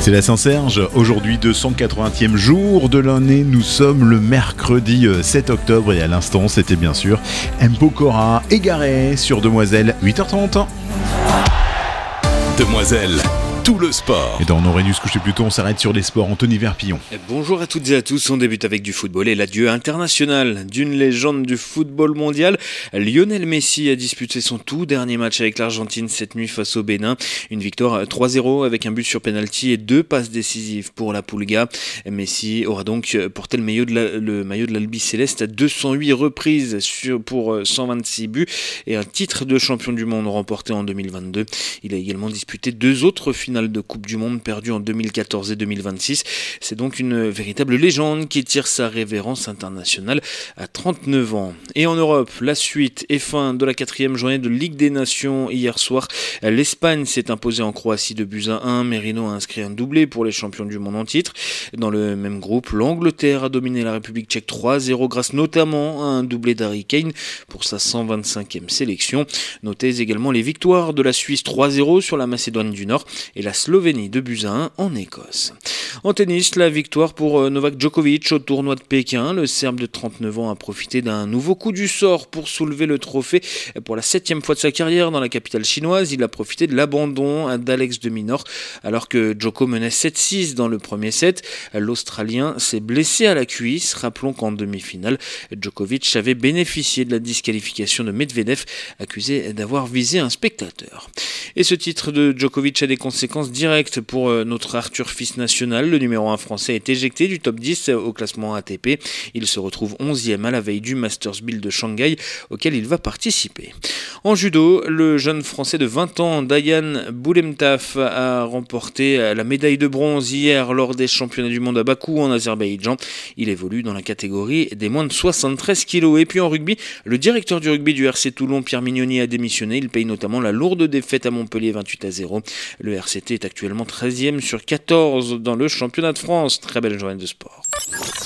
C'est la Saint-Serge, aujourd'hui 280e jour de l'année, nous sommes le mercredi 7 octobre et à l'instant c'était bien sûr Mpokora égaré sur Demoiselle, 8h30. Demoiselle, tout le sport. Et dans On aurait dû se coucher plus tôt, on s'arrête sur les sports. Anthony Verpillon. Bonjour à toutes et à tous, on débute avec du football et l'adieu international d'une légende du football mondial. Lionel Messi a disputé son tout dernier match avec l'Argentine cette nuit face au Bénin. Une victoire 3-0 avec un but sur penalty et 2 passes décisives pour la Pulga. Messi aura donc porté le maillot de l'Albi Céleste à 208 reprises pour 126 buts et un titre de champion du monde remporté en 2022. Il a également disputé 2 autres finales de Coupe du Monde perdues en 2014 et 2026. C'est donc une véritable légende qui tire sa révérence internationale à 39 ans. Et en Europe, la suite et fin de la 4e journée de Ligue des Nations hier soir. L'Espagne s'est imposée en Croatie de buts à 1. Merino a inscrit un doublé pour les champions du monde en titre. Dans le même groupe, l'Angleterre a dominé la République tchèque 3-0 grâce notamment à un doublé d'Harry Kane pour sa 125e sélection. Notez également les victoires de la Suisse 3-0 sur la Macédoine du Nord et la Slovénie de buts à 1 en Écosse. En tennis, la victoire pour Novak Djokovic au tournoi de Pékin. Le Serbe de 39 ans a profité d'un nouveau coup du sort pour soulever le trophée pour la 7e fois de sa carrière dans la capitale chinoise. Il a profité de l'abandon d'Alex de Minaur alors que Djoko menait 7-6 dans le premier set. L'Australien s'est blessé à la cuisse. Rappelons qu'en demi-finale, Djokovic avait bénéficié de la disqualification de Medvedev, accusé d'avoir visé un spectateur. Et ce titre de Djokovic a des conséquences directes pour notre Arthur Fils national. Le numéro 1 français est éjecté du top 10 au classement ATP. Il se retrouve 11e à la veille du Masters 1000 de Shanghai auquel il va participer. En judo, le jeune français de 20 ans, Dayan Boulemtaf, a remporté la médaille de bronze hier lors des championnats du monde à Bakou en Azerbaïdjan. Il évolue dans la catégorie des moins de 73 kilos. Et puis en rugby, le directeur du rugby du RC Toulon, Pierre Mignoni, a démissionné. Il paye notamment la lourde défaite à Montpellier 28-0. Le RCT est actuellement 13e sur 14 dans le championnat de France. Très belle journée de sport.